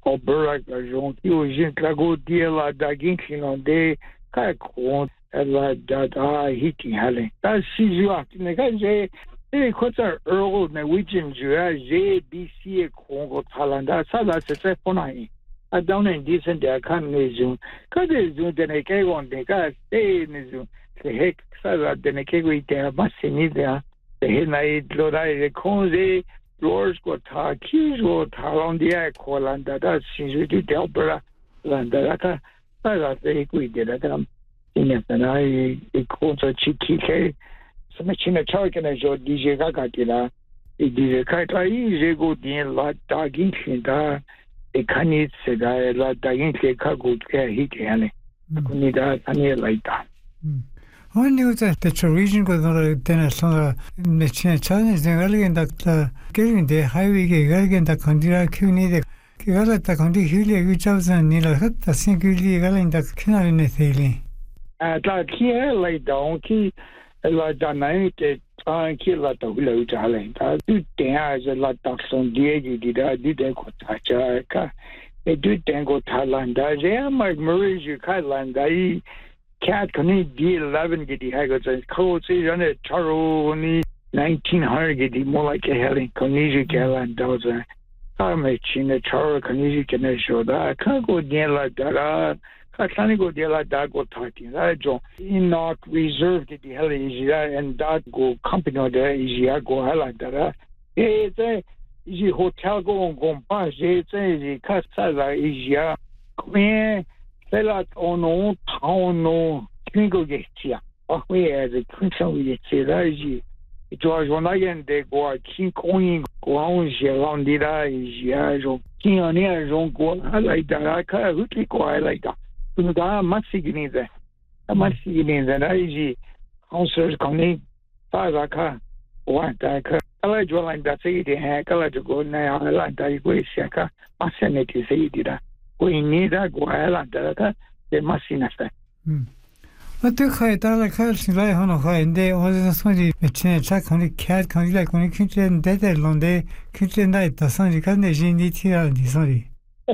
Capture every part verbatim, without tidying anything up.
Alberta jong io jin klago dia la da ginkin de ka ko la da da hiti hale ta si jua ne ka je e ko ta earl Norwegian jua je B C ko talanda sa la se se fonai a down in decent da kan ne ju ka de ju de ne ke gon de ka e ne ju se hek sa la de ne ke go ite ba se ni da de na i lo da e ko je Lors go ta kizo talandia kolanda da sinjuti delbra landa ka ta se kuide da kam ine na i ko ta chiki ke samachina chawkana jo D J ga ka tila i D J ka ta i je go din la ta gin da e kani se da la ta gin ke ka go ke hi ke ane kuni da ani laita Only with the region goes on then as long as the Chinese the elegant that getting the highway elegant that Condira Cuni the Galata Condi Hulia which was a Nila Hut, the singularly elegant that cannot in the thing. At like here lay down key a lot dynamic and kill lot of low talent. I do as a lot of some Diego did I did a cotacha. They do tango talent. I am my Maurice Catalan. I Cat can D eleven get the haggard and cold season at Charo only nineteen hundred get the more like a Helen Conisi Galan dozen. I'm a chin a Charo Conisi can show that I can't go near like that. I can't go there like that go talking. I don't in not reserved the hell easy and that go company there easy go like that. It's a easy hotel go on go pass it's a casa easy. Queen Fela ono tauno kingo getia. Oh, we as a Clinton we say that George when I get they go king coin go on around the eyes, yeah, so king on here don't go like that. I can't really go like that. So that must see there. I must see that I councillors coming Fazaka one that I like to like that say they had color to go now. I like that way, Shaka. I send it to say that. We need a go island that they must see nothing. What do I tell like her? She like on a high and they always somebody a check on the cat can like when you can dead alone day, kitchen night, the sun you can't need here and sorry.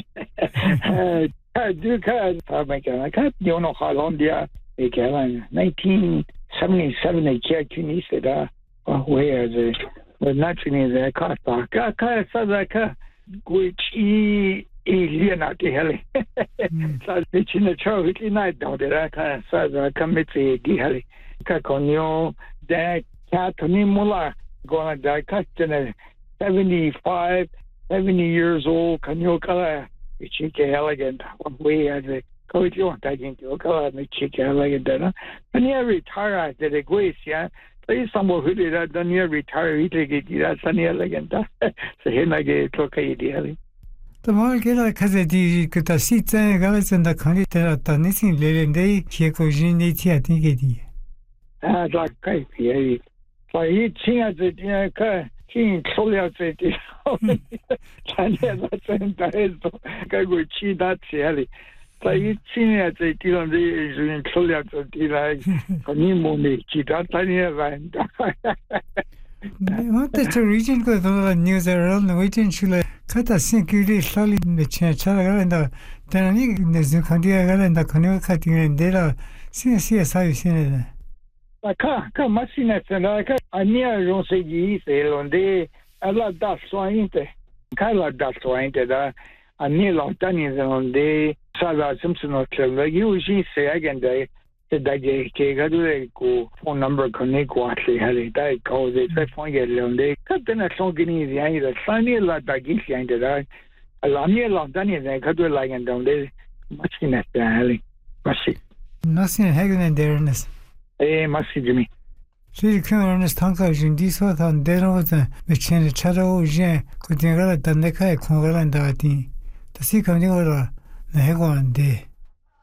I do can't I can't you know how long they are. They can nineteen seventy seven a cat you said uh where the but naturally the car park. I can't say like which he Iliana the heli. So it's in a church night down there. I can't say I commit the heli. Caconio, that cat Mula going to die seventy five, seventy years old, Canyoka, a chick elegant one way as a coach you want taking to a color and a chick elegant. And you retire at the Guasia. Play someone who did that, then you retire, he take it, that's an elegant. So here I get okay, dearly. The more get like as a D could a seat and girls and the conditor at the knitting lady day, she goes in eighty, I think it is. Ah, like cape, yeah. For he sing at the car, king slowly out it. And that's the guy would cheat that silly. For he sing at the deal on the slowly out of the like, for me, mommy, cheat that tiny around. What the region goes on the news around the waiting should cut a singularly slowly in the church and the Tanani, the Zukandia and the canoe cutting and data. See, see, as I've seen it. I can't come, I seen it, and I can't. I near don't say ye sail on day. I love that swine. I love that swine that I near long done on day. Sada Simpson or Trevor, you say again, day. The day go phone number connect what they had it. I call it. I find it on day. Cut then a song in the eye that funny like that gives you into that. A lot near long done it. I cut like and down there. Much in that alley. Must nothing hanging in there in this. Eh, must see Jimmy. She came on this tanker in this one and then was the machine shadow. Jean could never done the kai congal and that. The sea coming over the head one day.